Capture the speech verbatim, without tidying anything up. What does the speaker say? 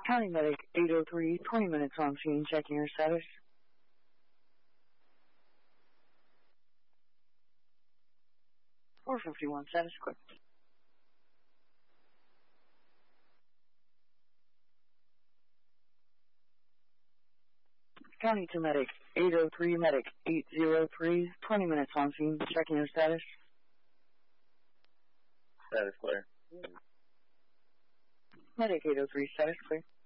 County Medic eight oh three, twenty minutes on scene, checking your status. four fifty-one, status quick. County two Medic eight oh three, Medic eight oh three, twenty minutes on scene, checking your status. Status clear. Medic eight oh three, status clear.